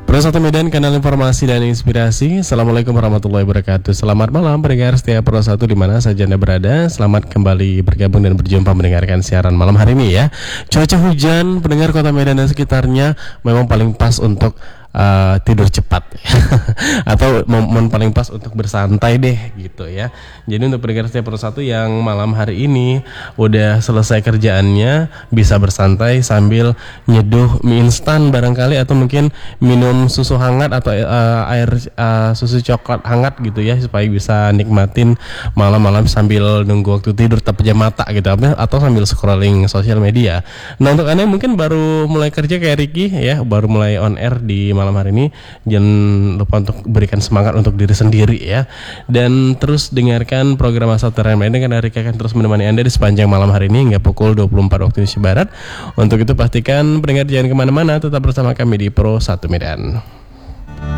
Pro 1 Medan, kanal informasi dan inspirasi. Assalamualaikum warahmatullahi wabarakatuh. Selamat malam pendengar setia Pro 1 di mana saja Anda berada. Selamat kembali bergabung dan berjumpa mendengarkan siaran malam hari ini ya. Cuaca hujan pendengar Kota Medan dan sekitarnya memang paling pas untuk tidur cepat atau momen paling pas untuk bersantai deh gitu ya. Jadi untuk pendengar setia Pro 1 yang malam hari ini udah selesai kerjaannya, bisa bersantai sambil nyeduh mie instan barangkali, atau mungkin minum susu hangat atau air susu coklat hangat gitu ya, supaya bisa nikmatin malam-malam sambil nunggu waktu tidur tak pejam mata gitu, atau sambil scrolling sosial media. Nah, untuk Anda yang mungkin baru mulai kerja kayak Ricky ya, baru mulai on air di malam hari ini, jangan lupa untuk berikan semangat untuk diri sendiri ya, dan terus dengarkan program Asal Terang dengan Ricky akan terus menemani Anda di sepanjang malam hari ini hingga pukul 24 waktu Indonesia Barat. Untuk itu pastikan pendengar jangan kemana-mana, tetap bersama kami di Pro 1 Medan.